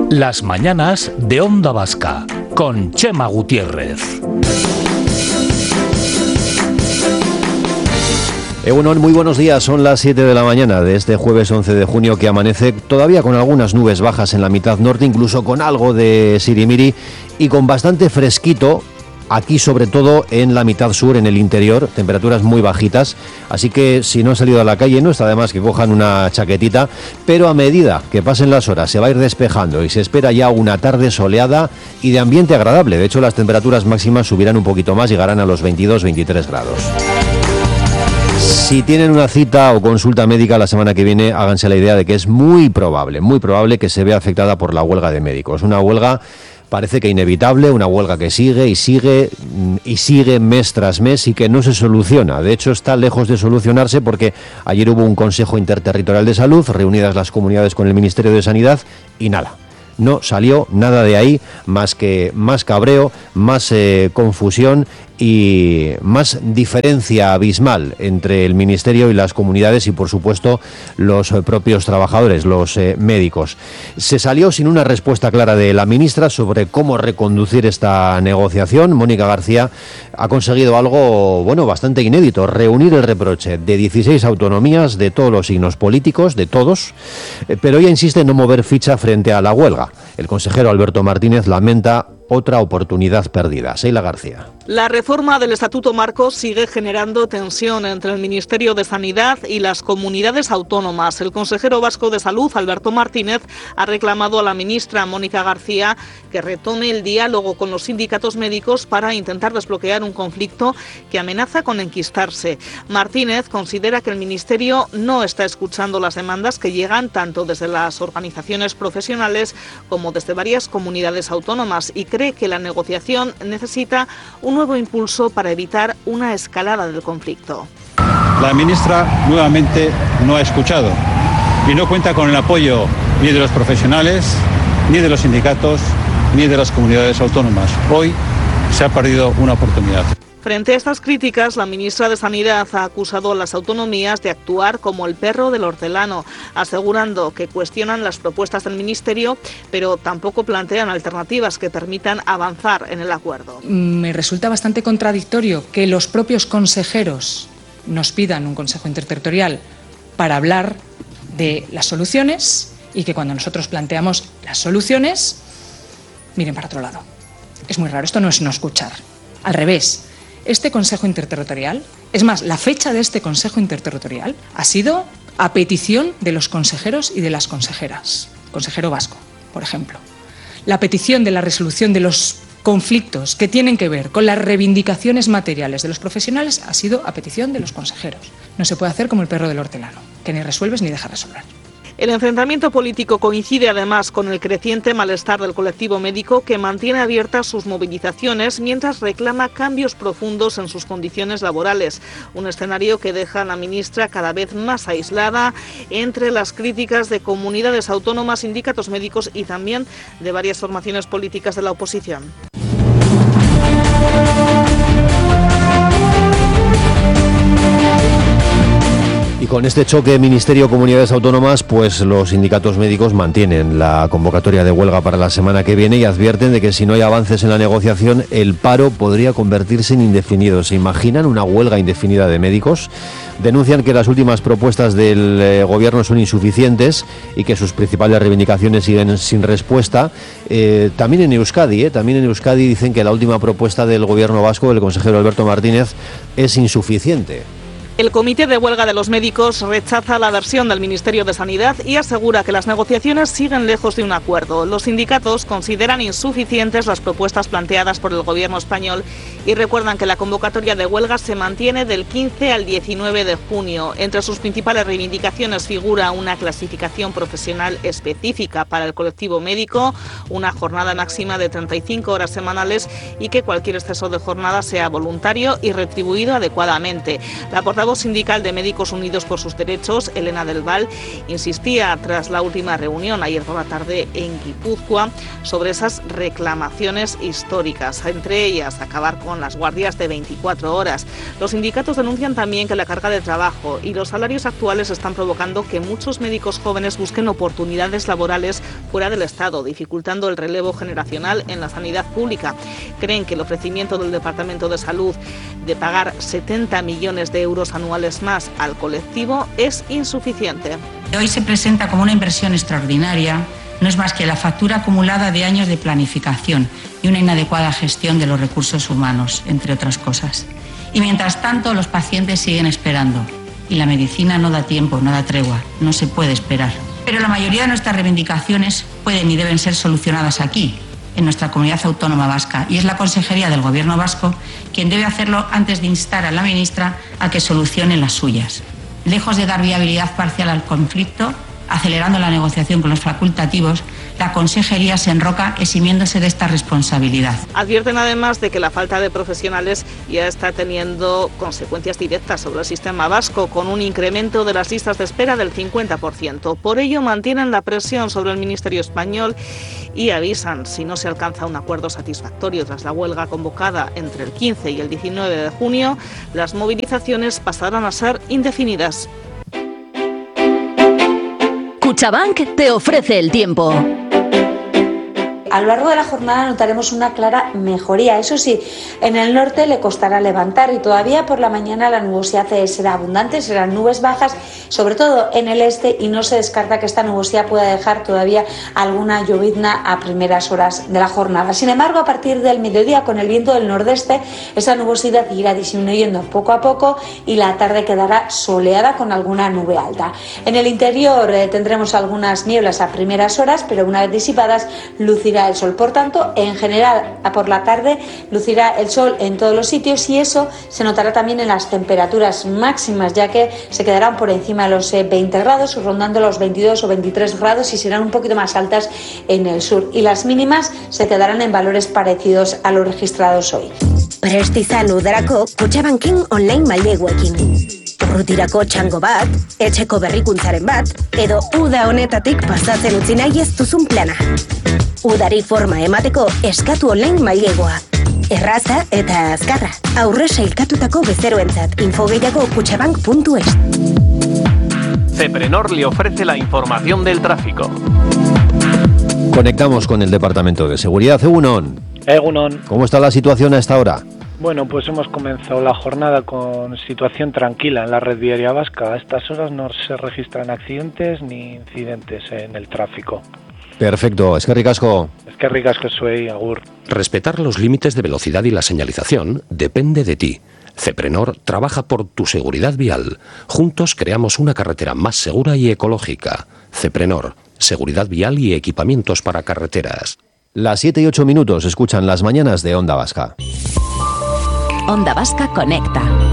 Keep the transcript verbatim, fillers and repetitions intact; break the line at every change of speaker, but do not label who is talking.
Las mañanas de Onda Vasca, con Chema Gutiérrez.
Egunon, muy buenos días, son las siete de la mañana de este jueves once de junio, que amanece todavía con algunas nubes bajas en la mitad norte, incluso con algo de sirimiri y con bastante fresquito. Aquí, sobre todo en la mitad sur, en el interior, temperaturas muy bajitas, así que si no han salido a la calle no está de más que cojan una chaquetita, pero a medida que pasen las horas se va a ir despejando y se espera ya una tarde soleada y de ambiente agradable. De hecho, las temperaturas máximas subirán un poquito más, llegarán a los veintidós veintitrés grados. Si tienen una cita o consulta médica la semana que viene, háganse la idea de que es muy probable, muy probable que se vea afectada por la huelga de médicos. Una huelga parece que inevitable, una huelga que sigue y sigue y sigue mes tras mes y que no se soluciona. De hecho, está lejos de solucionarse porque ayer hubo un Consejo Interterritorial de Salud, reunidas las comunidades con el Ministerio de Sanidad y nada. No salió nada de ahí más que más cabreo, más eh, confusión y más diferencia abismal entre el Ministerio y las comunidades y, por supuesto, los propios trabajadores, los eh, médicos. Se salió sin una respuesta clara de la ministra sobre cómo reconducir esta negociación. Mónica García ha conseguido algo, bueno, bastante inédito, reunir el reproche de dieciséis autonomías de todos los signos políticos, de todos, eh, pero ella insiste en no mover ficha frente a la huelga. El consejero Alberto Martínez lamenta otra oportunidad perdida. Seila García.
La reforma del Estatuto Marco sigue generando tensión entre el Ministerio de Sanidad y las comunidades autónomas. El consejero vasco de Salud, Alberto Martínez, ha reclamado a la ministra Mónica García que retome el diálogo con los sindicatos médicos para intentar desbloquear un conflicto que amenaza con enquistarse. Martínez considera que el Ministerio no está escuchando las demandas que llegan tanto desde las organizaciones profesionales como desde varias comunidades autónomas y cree que la negociación necesita un nuevo impulso para evitar una escalada del conflicto.
La ministra nuevamente no ha escuchado y no cuenta con el apoyo ni de los profesionales, ni de los sindicatos, ni de las comunidades autónomas. Hoy se ha perdido una oportunidad.
Frente a estas críticas, la ministra de Sanidad ha acusado a las autonomías de actuar como el perro del hortelano, asegurando que cuestionan las propuestas del Ministerio, pero tampoco plantean alternativas que permitan avanzar en el acuerdo.
Me resulta bastante contradictorio que los propios consejeros nos pidan un Consejo Interterritorial para hablar de las soluciones y que cuando nosotros planteamos las soluciones, miren para otro lado. Es muy raro, esto no es no escuchar. Al revés. Este Consejo Interterritorial, es más, la fecha de este Consejo Interterritorial ha sido a petición de los consejeros y de las consejeras. Consejero vasco, por ejemplo. La petición de la resolución de los conflictos que tienen que ver con las reivindicaciones materiales de los profesionales ha sido a petición de los consejeros. No se puede hacer como el perro del hortelano, que ni resuelves ni deja resolver.
El enfrentamiento político coincide además con el creciente malestar del colectivo médico, que mantiene abiertas sus movilizaciones mientras reclama cambios profundos en sus condiciones laborales. Un escenario que deja a la ministra cada vez más aislada entre las críticas de comunidades autónomas, sindicatos médicos y también de varias formaciones políticas de la oposición.
Y con este choque Ministerio-Comunidades Autónomas, pues los sindicatos médicos mantienen la convocatoria de huelga para la semana que viene y advierten de que si no hay avances en la negociación, el paro podría convertirse en indefinido. ¿Se imaginan una huelga indefinida de médicos? Denuncian que las últimas propuestas del eh, gobierno son insuficientes y que sus principales reivindicaciones siguen sin respuesta. Eh, también en Euskadi, eh, también en Euskadi dicen que la última propuesta del gobierno vasco, del consejero Alberto Martínez, es insuficiente.
El Comité de Huelga de los Médicos rechaza la versión del Ministerio de Sanidad y asegura que las negociaciones siguen lejos de un acuerdo. Los sindicatos consideran insuficientes las propuestas planteadas por el Gobierno español y recuerdan que la convocatoria de huelga se mantiene del quince al diecinueve de junio. Entre sus principales reivindicaciones figura una clasificación profesional específica para el colectivo médico, una jornada máxima de treinta y cinco horas semanales y que cualquier exceso de jornada sea voluntario y retribuido adecuadamente. La portavoz sindical de Médicos Unidos por sus Derechos, Elena del Val, insistía tras la última reunión ayer por la tarde en Guipúzcoa sobre esas reclamaciones históricas, entre ellas acabar con las guardias de veinticuatro horas. Los sindicatos denuncian también que la carga de trabajo y los salarios actuales están provocando que muchos médicos jóvenes busquen oportunidades laborales fuera del Estado, dificultando el relevo generacional en la sanidad pública. Creen que el ofrecimiento del Departamento de Salud de pagar setenta millones de euros anuales más al colectivo es insuficiente.
Hoy se presenta como una inversión extraordinaria. No es más que la factura acumulada de años de planificación y una inadecuada gestión de los recursos humanos, entre otras cosas. Y mientras tanto, los pacientes siguen esperando. Y la medicina no da tiempo, no da tregua, no se puede esperar. Pero la mayoría de nuestras reivindicaciones pueden y deben ser solucionadas aquí, en nuestra comunidad autónoma vasca. Y es la Consejería del Gobierno vasco quien debe hacerlo antes de instar a la ministra a que solucione las suyas. Lejos de dar viabilidad parcial al conflicto, acelerando la negociación con los facultativos, la Consejería se enroca eximiéndose de esta responsabilidad.
Advierten además de que la falta de profesionales ya está teniendo consecuencias directas sobre el sistema vasco, con un incremento de las listas de espera del cincuenta por ciento. Por ello mantienen la presión sobre el Ministerio español y avisan, si no se alcanza un acuerdo satisfactorio tras la huelga convocada entre el quince y el diecinueve de junio, las movilizaciones pasarán a ser indefinidas.
Cuchabank te ofrece el tiempo.
A lo largo de la jornada notaremos una clara mejoría. Eso sí, en el norte le costará levantar y todavía por la mañana la nubosidad será abundante, serán nubes bajas, sobre todo en el este, y no se descarta que esta nubosidad pueda dejar todavía alguna llovizna a primeras horas de la jornada. Sin embargo, a partir del mediodía, con el viento del nordeste, esa nubosidad irá disminuyendo poco a poco y la tarde quedará soleada con alguna nube alta. En el interior eh, tendremos algunas nieblas a primeras horas, pero una vez disipadas lucirá el sol. Por tanto, en general, por la tarde lucirá el sol en todos los sitios y eso se notará también en las temperaturas máximas, ya que se quedarán por encima de los veinte grados, rondando los veintidós o veintitrés grados, y serán un poquito más altas en el sur. Y las mínimas se quedarán en valores parecidos a los registrados hoy.
Prest izan udarako Kutxabanken online maileguekin. Urrutirako txango bat, etxeko berrikuntzaren bat, edo uda honetatik pasatzen utzi nahi ez duzun plana. Udari forma emateko eskatu online mailegoa. Erraza eta azkarra. Aurre sailkatutako bezeroentzat. Info gehiago kutxabank puntu es.
Ceprenor le ofrece la información del tráfico.
Conectamos con el Departamento de Seguridad. Egunon.
Egunon.
¿Cómo está la situación a esta hora?
Bueno, pues hemos comenzado la jornada con situación tranquila en la red viaria vasca. A estas horas no se registran accidentes ni incidentes en el tráfico.
Perfecto, eskerrik asko.
Eskerrik asko zuei, agur.
Respetar los límites de velocidad y la señalización depende de ti. Ceprenor trabaja por tu seguridad vial. Juntos creamos una carretera más segura y ecológica. Ceprenor, seguridad vial y equipamientos para carreteras.
Las siete y ocho minutos escuchan las mañanas de Onda Vasca.
Onda Vasca conecta.